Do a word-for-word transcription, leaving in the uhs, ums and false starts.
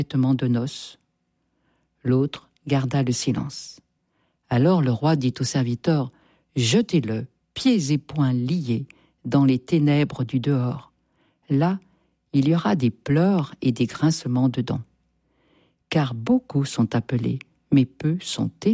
vêtements de noces. L'autre garda le silence. Alors le roi dit au serviteur, « Jetez-le, pieds et poings liés, dans les ténèbres du dehors. Là, il y aura des pleurs et des grincements de dents. Car beaucoup sont appelés, mais peu sont